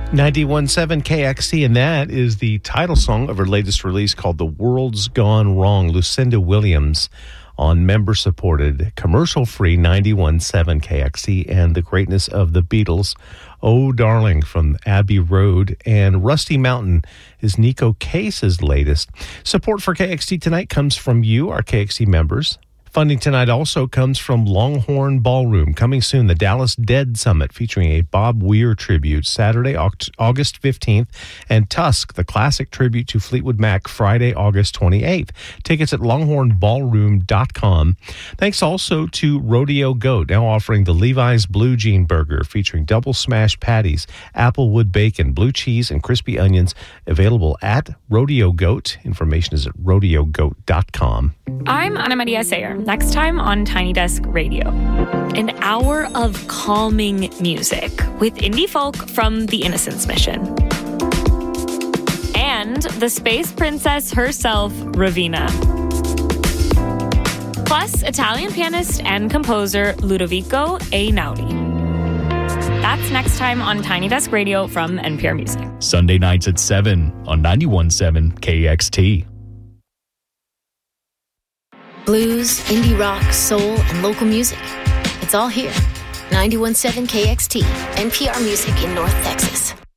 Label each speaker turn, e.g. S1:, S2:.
S1: 91.7 KXC, and that is the title song of her latest release called The World's Gone Wrong. Lucinda Williams on member-supported, commercial-free 91.7 KXC, and The Greatness of the Beatles. Oh, Darling from Abbey Road, and Rusty Mountain is Nico Case's latest. Support for KXT tonight comes from you, our KXT members. Funding tonight also comes from Longhorn Ballroom. Coming soon, the Dallas Dead Summit featuring a Bob Weir tribute Saturday, August 15th, and Tusk, the classic tribute to Fleetwood Mac, Friday, August 28th. Tickets at longhornballroom.com. Thanks also to Rodeo Goat, now offering the Levi's Blue Jean Burger featuring double smash patties, applewood bacon, blue cheese, and crispy onions, available at Rodeo Goat. Information is at rodeogoat.com.
S2: I'm Ana Maria Sayer. Next time on Tiny Desk Radio, an hour of calming music with indie folk from the Innocence Mission. And the space princess herself, Raveena. Plus, Italian pianist and composer Ludovico Einaudi. That's next time on Tiny Desk Radio from NPR Music.
S3: Sunday nights at 7 on 91.7 KXT.
S4: Blues, indie rock, soul, and local music. It's all here. 91.7 KXT, NPR Music in North Texas.